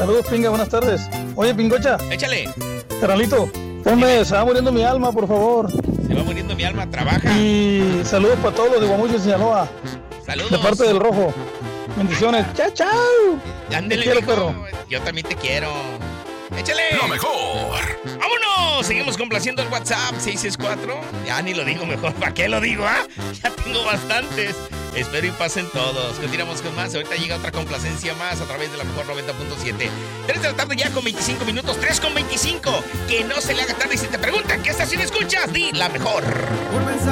Saludos, Pinga, buenas tardes. Oye, Pingocha. Échale. Carnalito, ponme, se va muriendo mi alma, por favor. Se va muriendo mi alma, trabaja. Y saludos para todos los de Guamuchil, Sinaloa. Saludos. De parte del Rojo. Bendiciones. Chao, chao. Ándele, Te quiero, mijo. perro. Yo también te quiero. Échale. Lo mejor. ¡Vámonos! Seguimos complaciendo el WhatsApp 664. Ya ni lo digo mejor. ¿Para qué lo digo, ah? Ya tengo bastantes. Espero y pasen todos. Continuamos con más. Ahorita llega otra complacencia más a través de la mejor 90.7. 3 de la tarde ya con 25 minutos. 3 con 25. Que no se le haga tarde. Y si te preguntan qué estación escuchas, di la mejor.